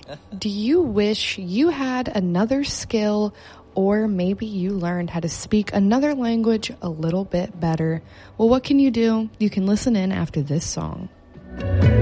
Do you wish you had another skill, or maybe you learned how to speak another language a little bit better? Well, what can you do? You can listen in after this song.